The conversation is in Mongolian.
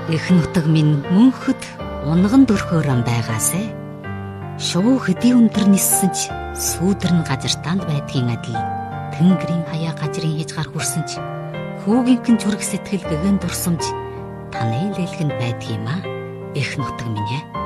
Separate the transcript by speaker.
Speaker 1: Эх нутаг минь мөнхөд унган дөрхөөрөн байгаасэ. Шувуу хэдий өндөр ниссэн ч сүүдэр нь газартаанд байдгийн адил тэнгэрийн хаяа газрын хязгаар хүрсэн ч хүүгийнхэн зүрх сэтгэл гэгэн дурсамж танай лэлгэнд байдгийм аа. Эх нутаг минь ээ.